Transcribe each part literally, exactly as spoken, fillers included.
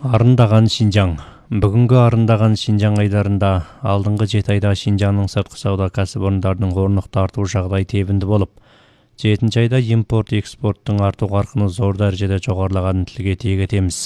Арындаған Шинжаң. Бүгінгі арындаған Шинжаң айларында алдыңғы жеті айда Шинжаңның сыртқы сауда кәсіпорындарының орнықты арту жағдай тебінді болып, жетінші айда импорт-экспорттың арту қарқыны зор дәрежеде жоғарылағанын тілге тиек етеміз.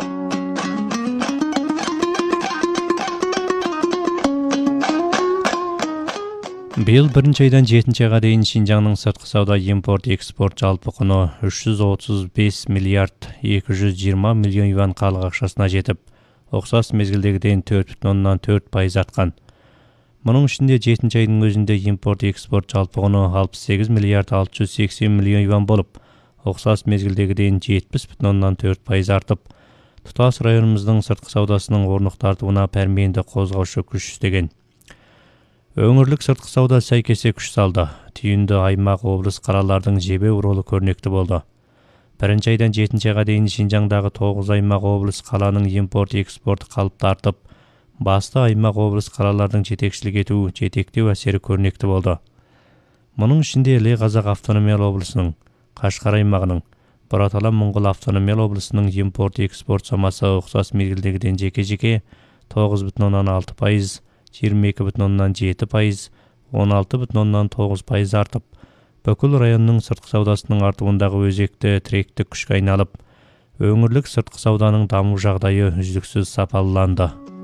Биыл бірінші айдан жетінші айға дейін Шинжаңның сыртқы сауда импорт-экспорт жалпы құны үш жүз отыз бес миллиард екі жүз жиырма миллион юан халық ақшасына жетіп, ұқсас мезгілдегіден төрт бүтін оннан төрт пайыз артқан. Мұның ішінде жетінші айдың өзінде импорт-экспорт жалпы құны алпыс сегіз миллиард алты жүз сексен миллион юан болып, ұқсас мезгілдегіден жетпіс бүтін оннан төрт пайыз артып, тұтас районымыздың сыртқы саудасының орнықты артуына пәрменді қозғаушы күш істеген. Өңірлік сыртқы сауда сәйкесе күш салды. Түйінді аймақ облыс қалалардың жебеу ролы көрнекті болды. Бірінші айдан жетінші айға дейін Шинжаңдағы тоғыз аймақ облыс қаланың импорт-экспорт қалыпты артып, басты аймақ облыс қалалардың жетекшілік ету, жетектеу әсері көрнекті болды. Мұның ішінде Іле Қазақ автономиялы облысының, Қашқар аймағының, Бұратала Моңғол автономиялы облысының импорт-экспорт сомасы ұқсас мезгілдегіден жеке-жеке тоғыз бүтін оннан алты пайыз, жиырма екі бүтін оннан жеті пайыз, он алты бүтін оннан тоғыз пайыз артып, бүкіл районның сыртқы саудасының артуындағы өзекті тіректік күшке айналып, өңірлік сыртқы сауданың даму жағдайы үздіксіз сапаланды.